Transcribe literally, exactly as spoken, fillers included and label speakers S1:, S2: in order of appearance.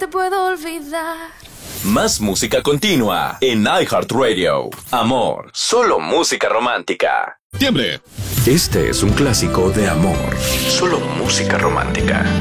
S1: te puedo olvidar.
S2: Más música continua en iHeartRadio. Amor, solo música romántica.
S3: Septiembre.
S2: Este es un clásico de amor. Solo música romántica.